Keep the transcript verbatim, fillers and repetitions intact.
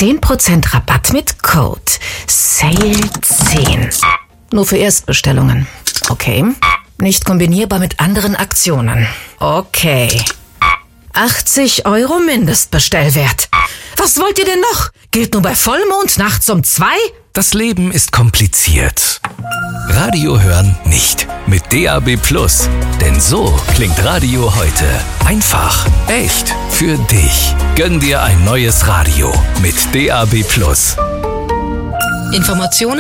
zehn Prozent Rabatt mit Code Sale zehn. Nur für Erstbestellungen. Okay. Nicht kombinierbar mit anderen Aktionen. Okay. achtzig Euro Mindestbestellwert. Was wollt ihr denn noch? Gilt nur bei Vollmond nachts um zwei? Das Leben ist kompliziert. Radio hören nicht. Mit D A B Plus. Denn so klingt Radio heute. Einfach, echt, für dich. Gönn dir ein neues Radio mit D A B Plus. Informationen